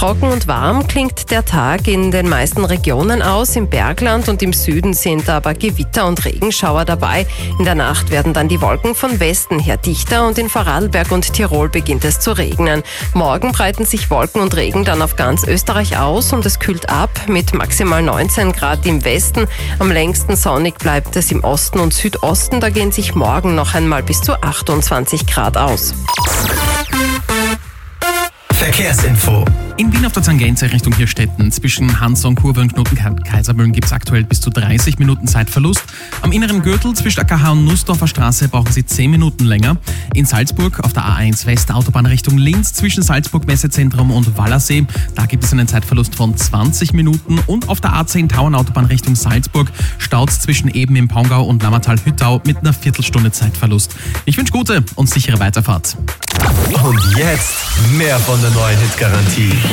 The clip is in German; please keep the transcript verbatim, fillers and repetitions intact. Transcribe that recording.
Trocken und warm klingt der Tag in den meisten Regionen aus. Im Bergland und im Süden sind aber Gewitter und Regenschauer dabei. In der Nacht werden dann die Wolken von Westen her dichter und in Vorarlberg und Tirol beginnt es zu regnen. Morgen breiten sich Wolken und Regen dann auf ganz Österreich aus und es kühlt ab mit maximal neunzehn Grad im Westen. Am längsten sonnig bleibt es im Osten und Südosten. Da gehen sich morgen noch einmal bis zu achtundzwanzig Grad aus. Verkehrsinfo. In Wien auf der Tangente Richtung Hirstetten zwischen Hanson-Kurve und Knoten-Kaisermühlen gibt es aktuell bis zu dreißig Minuten Zeitverlust. Am inneren Gürtel zwischen A K H und Nussdorfer Straße brauchen Sie zehn Minuten länger. In Salzburg auf der A eins West Autobahn Richtung Linz zwischen Salzburg Messezentrum und Wallersee, da gibt es einen Zeitverlust von zwanzig Minuten. Und auf der A zehn Tauernautobahn Richtung Salzburg staut zwischen Eben im Pongau und Lammertal-Hüttau mit einer Viertelstunde Zeitverlust. Ich wünsche gute und sichere Weiterfahrt. Und jetzt mehr von der neuen Hitgarantie.